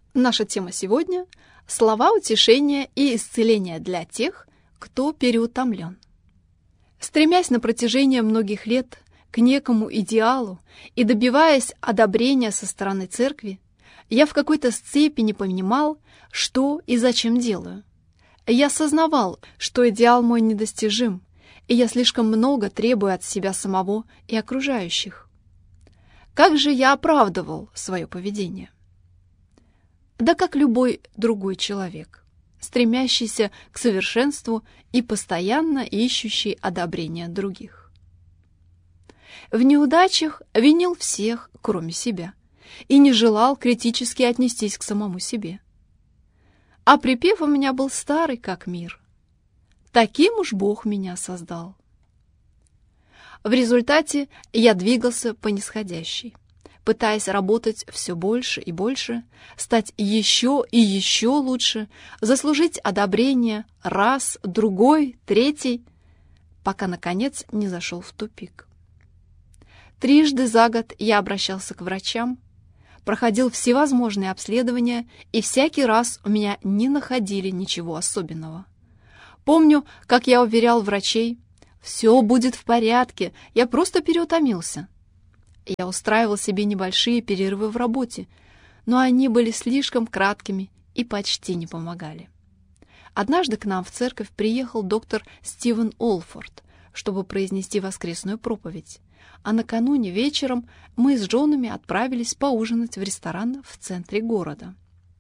Наша тема сегодня – слова утешения и исцеления для тех, кто переутомлен. Стремясь на протяжении многих лет к некому идеалу и добиваясь одобрения со стороны церкви, я в какой-то степени понимал, что и зачем делаю. Я осознавал, что идеал мой недостижим, и я слишком много требую от себя самого и окружающих. Как же я оправдывал свое поведение? Да как любой другой человек, стремящийся к совершенству и постоянно ищущий одобрения других. В неудачах винил всех, кроме себя, и не желал критически отнестись к самому себе. А припев у меня был старый, как мир. Таким уж Бог меня создал. В результате я двигался по нисходящей, пытаясь работать все больше и больше, стать еще и еще лучше, заслужить одобрение раз, другой, третий, пока, наконец, не зашел в тупик. Трижды за год я обращался к врачам, проходил всевозможные обследования, и всякий раз у меня не находили ничего особенного. Помню, как я уверял врачей: «Все будет в порядке, я просто переутомился». Я устраивал себе небольшие перерывы в работе, но они были слишком краткими и почти не помогали. Однажды к нам в церковь приехал доктор Стивен Олфорд, чтобы произнести воскресную проповедь, а накануне вечером мы с женами отправились поужинать в ресторан в центре города.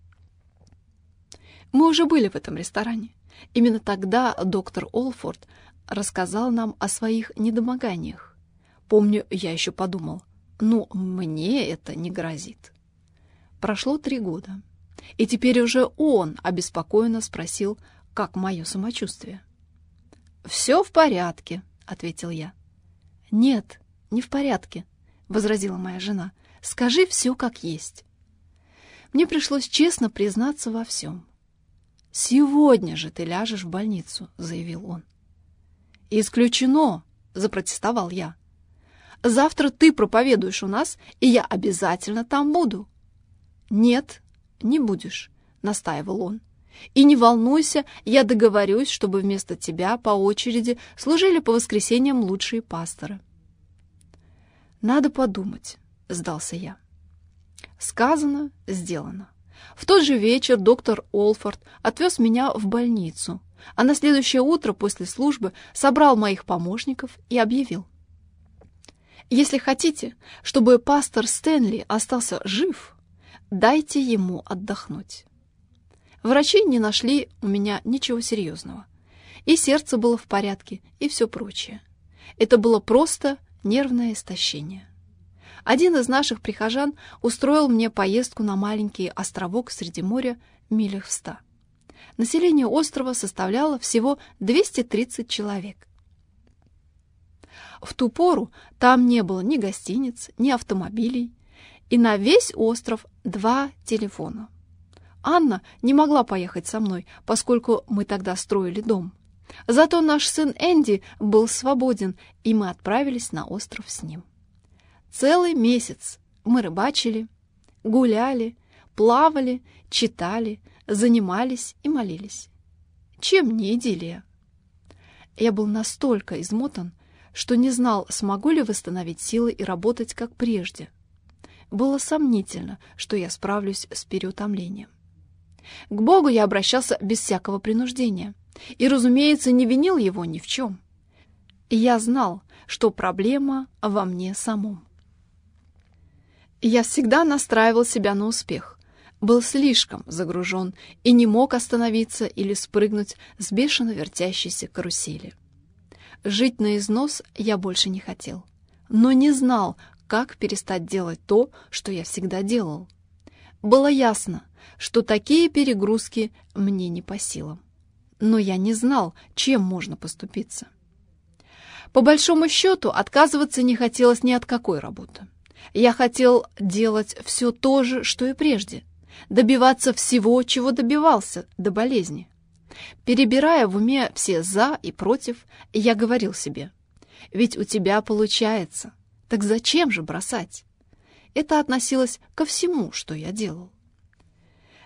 Мы уже были в этом ресторане. Именно тогда доктор Олфорд рассказал нам о своих недомоганиях. Помню, я еще подумал: мне это не грозит. Прошло 3 года, и теперь уже он обеспокоенно спросил, как мое самочувствие. «Все в порядке», — ответил я. «Нет, не в порядке», — возразила моя жена. «Скажи все как есть». Мне пришлось честно признаться во всем. «Сегодня же ты ляжешь в больницу», — заявил он. «Исключено», — запротестовал я. «Завтра ты проповедуешь у нас, и я обязательно там буду». «Нет, не будешь», — настаивал он. «И не волнуйся, я договорюсь, чтобы вместо тебя по очереди служили по воскресеньям лучшие пасторы». «Надо подумать», — сдался я. Сказано, сделано. В тот же вечер доктор Олфорд отвез меня в больницу, а на следующее утро после службы собрал моих помощников и объявил: «Если хотите, чтобы пастор Стэнли остался жив, дайте ему отдохнуть». Врачи не нашли у меня ничего серьезного. И сердце было в порядке, и все прочее. Это было просто нервное истощение. Один из наших прихожан устроил мне поездку на маленький островок среди моря милях в 100. Население острова составляло всего 230 человек. В ту пору там не было ни гостиниц, ни автомобилей, и на весь остров 2 телефона. Анна не могла поехать со мной, поскольку мы тогда строили дом. Зато наш сын Энди был свободен, и мы отправились на остров с ним. Целый месяц мы рыбачили, гуляли, плавали, читали, занимались и молились. Чем не идиллия? Я был настолько измотан, что не знал, смогу ли восстановить силы и работать как прежде. Было сомнительно, что я справлюсь с переутомлением. К Богу я обращался без всякого принуждения и, разумеется, не винил его ни в чем. Я знал, что проблема во мне самом. Я всегда настраивал себя на успех, был слишком загружен и не мог остановиться или спрыгнуть с бешено вертящейся карусели. Жить на износ я больше не хотел, но не знал, как перестать делать то, что я всегда делал. Было ясно, что такие перегрузки мне не по силам, но я не знал, чем можно поступиться. По большому счету, отказываться не хотелось ни от какой работы. Я хотел делать все то же, что и прежде, добиваться всего, чего добивался, до болезни. Перебирая в уме все «за» и «против», я говорил себе: «Ведь у тебя получается, так зачем же бросать?» Это относилось ко всему, что я делал.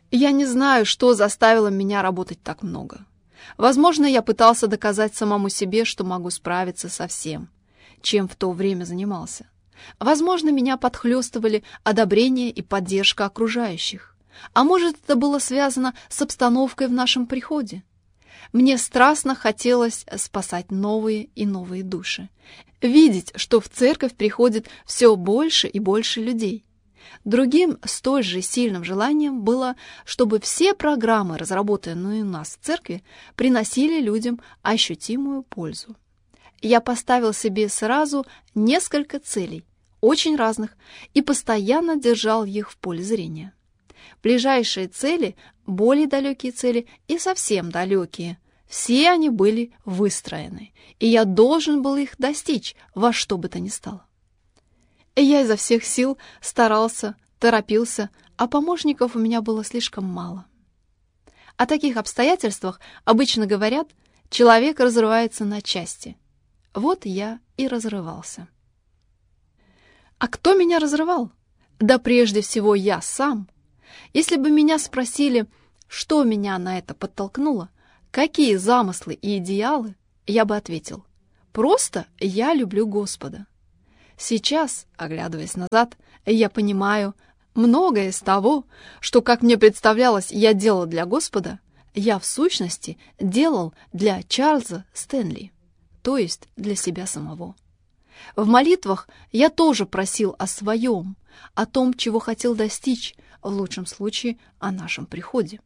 Я не знаю, что заставило меня работать так много. Возможно, я пытался доказать самому себе, что могу справиться со всем, чем в то время занимался. Возможно, меня подхлёстывали одобрение и поддержка окружающих. А может, это было связано с обстановкой в нашем приходе. Мне страстно хотелось спасать новые и новые души, видеть, что в церковь приходит все больше и больше людей. Другим столь же сильным желанием было, чтобы все программы, разработанные у нас в церкви, приносили людям ощутимую пользу. Я поставил себе сразу несколько целей, очень разных, и постоянно держал их в поле зрения. Ближайшие цели, более далекие цели и совсем далекие, все они были выстроены, и я должен был их достичь во что бы то ни стало. И я изо всех сил старался, торопился, а помощников у меня было слишком мало. О таких обстоятельствах обычно говорят, человек разрывается на части. Вот я и разрывался. А кто меня разрывал? Да прежде всего я сам. Если бы меня спросили, что меня на это подтолкнуло, какие замыслы и идеалы, я бы ответил: просто я люблю Господа. Сейчас, оглядываясь назад, я понимаю, многое из того, что, как мне представлялось, я делал для Господа, я в сущности делал для Чарльза Стэнли, то есть для себя самого. В молитвах я тоже просил о своем, о том, чего хотел достичь, в лучшем случае о нашем приходе.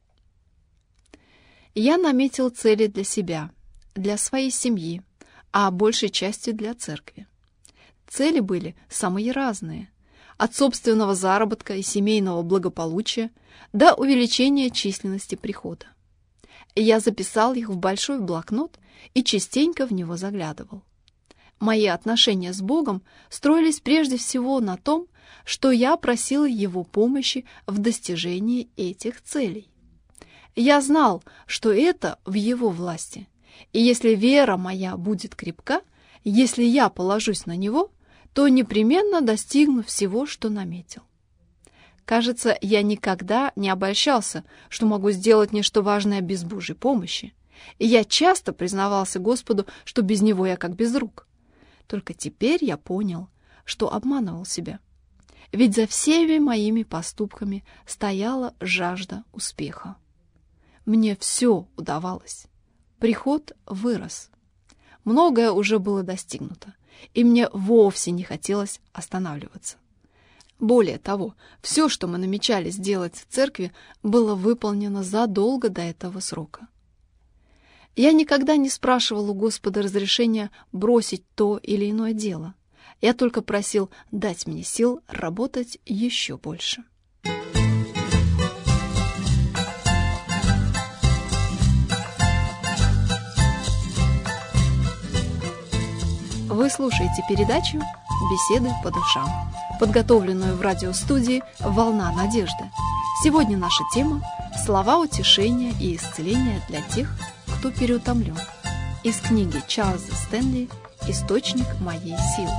Я наметил цели для себя, для своей семьи, а большей частью для церкви. Цели были самые разные, от собственного заработка и семейного благополучия до увеличения численности прихода. Я записал их в большой блокнот и частенько в него заглядывал. Мои отношения с Богом строились прежде всего на том, что я просил Его помощи в достижении этих целей. Я знал, что это в Его власти, и если вера моя будет крепка, если я положусь на Него, то непременно достигну всего, что наметил. Кажется, я никогда не обольщался, что могу сделать нечто важное без Божьей помощи, и я часто признавался Господу, что без Него я как без рук. Только теперь я понял, что обманывал себя. Ведь за всеми моими поступками стояла жажда успеха. Мне все удавалось. Приход вырос. Многое уже было достигнуто, и мне вовсе не хотелось останавливаться. Более того, все, что мы намечали сделать в церкви, было выполнено задолго до этого срока. Я никогда не спрашивал у Господа разрешения бросить то или иное дело. Я только просил дать мне сил работать еще больше. Вы слушаете передачу «Беседы по душам», подготовленную в радиостудии «Волна надежды». Сегодня наша тема – слова утешения и исцеления для тех, кто переутомлен. Из книги Чарльза Стэнли «Источник моей силы».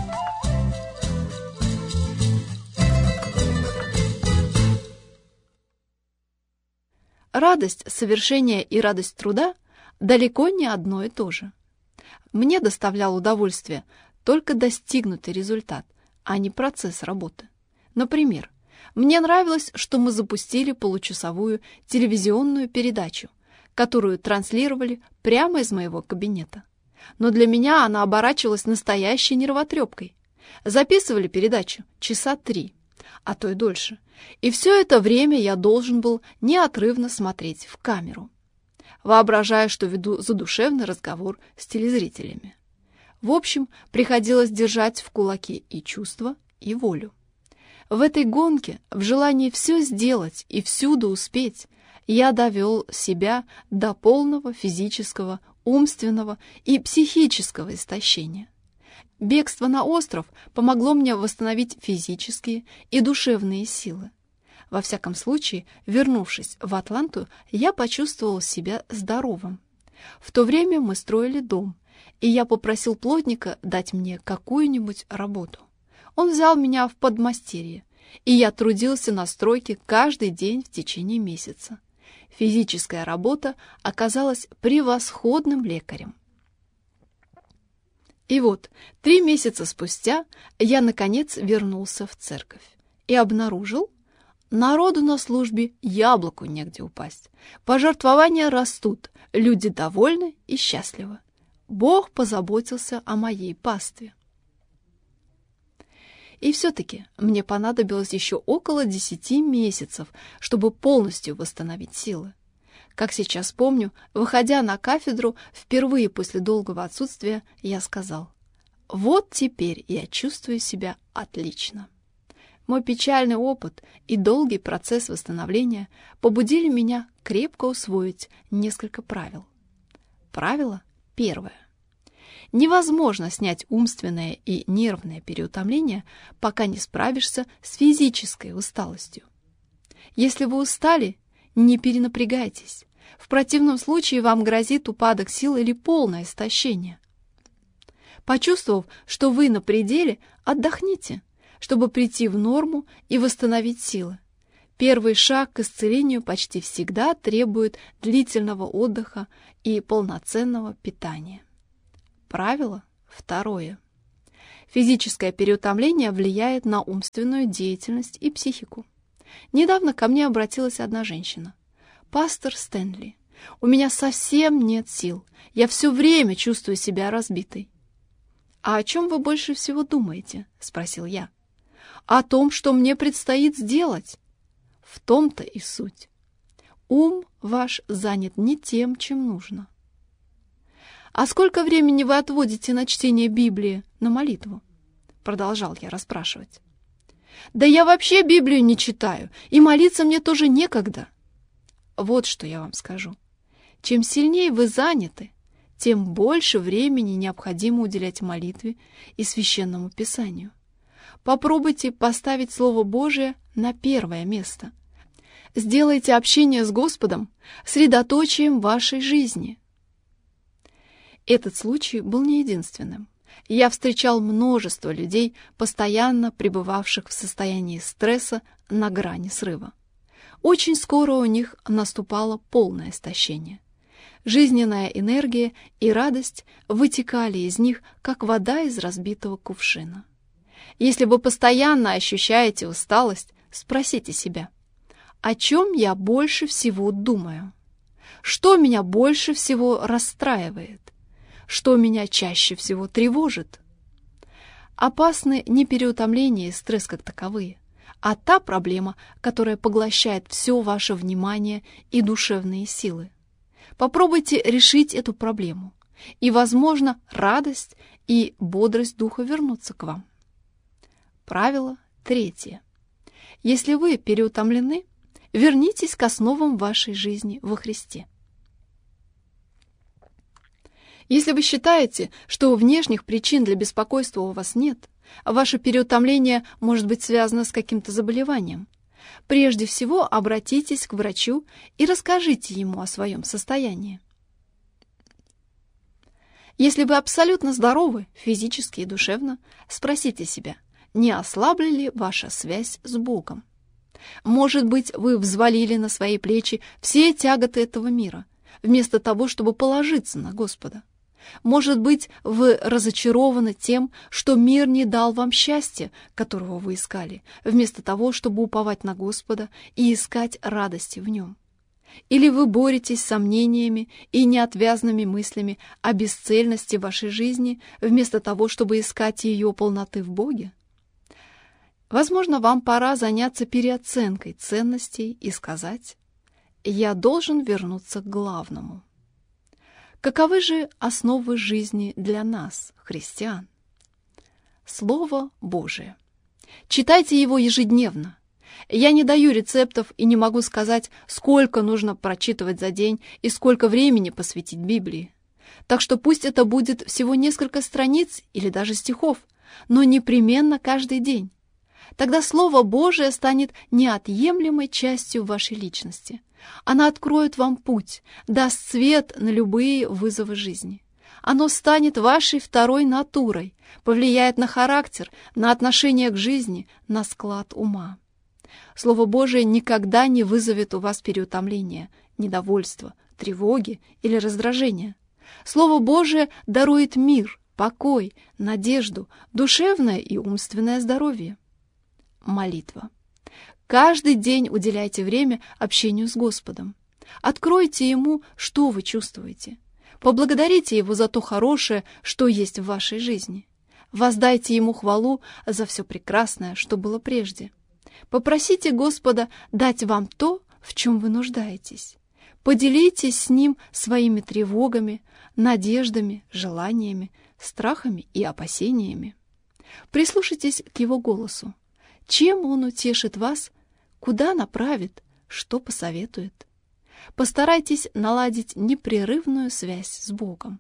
Радость совершения и радость труда далеко не одно и то же. Мне доставлял удовольствие только достигнутый результат, а не процесс работы. Например, мне нравилось, что мы запустили получасовую телевизионную передачу, которую транслировали прямо из моего кабинета. Но для меня она оборачивалась настоящей нервотрепкой. Записывали передачу часа 3, а то и дольше. И все это время я должен был неотрывно смотреть в камеру, воображая, что веду задушевный разговор с телезрителями. В общем, приходилось держать в кулаке и чувства, и волю. В этой гонке, в желании все сделать и всюду успеть, я довел себя до полного физического, умственного и психического истощения. Бегство на остров помогло мне восстановить физические и душевные силы. Во всяком случае, вернувшись в Атланту, я почувствовал себя здоровым. В то время мы строили дом, и я попросил плотника дать мне какую-нибудь работу. Он взял меня в подмастерье, и я трудился на стройке каждый день в течение месяца. Физическая работа оказалась превосходным лекарем. И вот 3 месяца спустя я, наконец, вернулся в церковь и обнаружил, народу на службе яблоку негде упасть. Пожертвования растут, люди довольны и счастливы. Бог позаботился о моей пастве. И все-таки мне понадобилось еще около 10 месяцев, чтобы полностью восстановить силы. Как сейчас помню, выходя на кафедру, впервые после долгого отсутствия, я сказал: «Вот теперь я чувствую себя отлично». Мой печальный опыт и долгий процесс восстановления побудили меня крепко усвоить несколько правил. Правило первое. Невозможно снять умственное и нервное переутомление, пока не справишься с физической усталостью. Если вы устали, не перенапрягайтесь. В противном случае вам грозит упадок сил или полное истощение. Почувствовав, что вы на пределе, отдохните, чтобы прийти в норму и восстановить силы. Первый шаг к исцелению почти всегда требует длительного отдыха и полноценного питания. Правило второе. Физическое переутомление влияет на умственную деятельность и психику. Недавно ко мне обратилась одна женщина. «Пастор Стэнли, у меня совсем нет сил. Я все время чувствую себя разбитой». «А о чем вы больше всего думаете?» — спросил я. «О том, что мне предстоит сделать». В том-то и суть. Ум ваш занят не тем, чем нужно. «А сколько времени вы отводите на чтение Библии, на молитву?» Продолжал я расспрашивать. «Да я вообще Библию не читаю, и молиться мне тоже некогда». Вот что я вам скажу. Чем сильнее вы заняты, тем больше времени необходимо уделять молитве и Священному Писанию. Попробуйте поставить Слово Божие на первое место. Сделайте общение с Господом средоточием вашей жизни. Этот случай был не единственным. Я встречал множество людей, постоянно пребывавших в состоянии стресса на грани срыва. Очень скоро у них наступало полное истощение. Жизненная энергия и радость вытекали из них, как вода из разбитого кувшина. Если вы постоянно ощущаете усталость, спросите себя: о чем я больше всего думаю? Что меня больше всего расстраивает? Что меня чаще всего тревожит? Опасны не переутомление и стресс как таковые, а та проблема, которая поглощает все ваше внимание и душевные силы. Попробуйте решить эту проблему, и, возможно, радость и бодрость духа вернутся к вам. Правило третье. Если вы переутомлены, вернитесь к основам вашей жизни во Христе. Если вы считаете, что внешних причин для беспокойства у вас нет, а ваше переутомление может быть связано с каким-то заболеванием, прежде всего обратитесь к врачу и расскажите ему о своем состоянии. Если вы абсолютно здоровы, физически и душевно, спросите себя, не ослабла ли ваша связь с Богом. Может быть, вы взвалили на свои плечи все тяготы этого мира, вместо того, чтобы положиться на Господа. Может быть, вы разочарованы тем, что мир не дал вам счастья, которого вы искали, вместо того, чтобы уповать на Господа и искать радости в Нем. Или вы боретесь с сомнениями и неотвязными мыслями о бесцельности вашей жизни, вместо того, чтобы искать ее полноты в Боге. Возможно, вам пора заняться переоценкой ценностей и сказать: «Я должен вернуться к главному». Каковы же основы жизни для нас, христиан? Слово Божие. Читайте его ежедневно. Я не даю рецептов и не могу сказать, сколько нужно прочитывать за день и сколько времени посвятить Библии. Так что пусть это будет всего несколько страниц или даже стихов, но непременно каждый день. Тогда Слово Божие станет неотъемлемой частью вашей личности. Она откроет вам путь, даст свет на любые вызовы жизни. Оно станет вашей второй натурой, повлияет на характер, на отношение к жизни, на склад ума. Слово Божие никогда не вызовет у вас переутомления, недовольства, тревоги или раздражения. Слово Божие дарует мир, покой, надежду, душевное и умственное здоровье. Молитва. Каждый день уделяйте время общению с Господом. Откройте Ему, что вы чувствуете. Поблагодарите Его за то хорошее, что есть в вашей жизни. Воздайте Ему хвалу за все прекрасное, что было прежде. Попросите Господа дать вам то, в чем вы нуждаетесь. Поделитесь с Ним своими тревогами, надеждами, желаниями, страхами и опасениями. Прислушайтесь к Его голосу. Чем Он утешит вас, куда направит, что посоветует. Постарайтесь наладить непрерывную связь с Богом.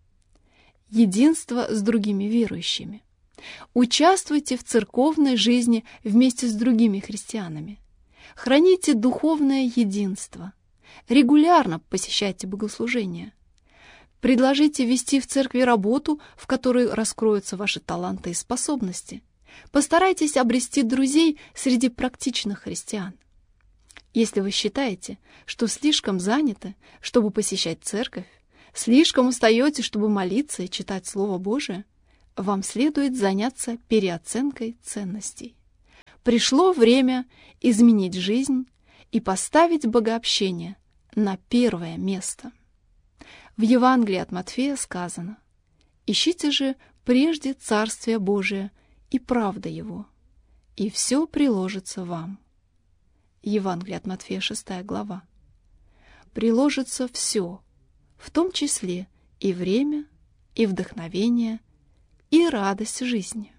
Единство с другими верующими. Участвуйте в церковной жизни вместе с другими христианами. Храните духовное единство. Регулярно посещайте богослужения. Предложите вести в церкви работу, в которой раскроются ваши таланты и способности. Постарайтесь обрести друзей среди практичных христиан. Если вы считаете, что слишком заняты, чтобы посещать церковь, слишком устаете, чтобы молиться и читать Слово Божие, вам следует заняться переоценкой ценностей. Пришло время изменить жизнь и поставить богообщение на первое место. В Евангелии от Матфея сказано: «Ищите же прежде Царствие Божие и правда Его, и все приложится вам». Евангелие от Матфея, 6 глава. Приложится все, в том числе и время, и вдохновение, и радость жизни.